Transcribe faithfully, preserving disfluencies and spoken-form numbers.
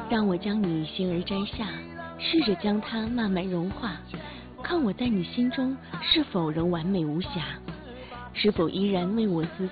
让我将你形而摘下，试着将它慢慢融化，看我在你心中是否仍完美无瑕，是否依然为我思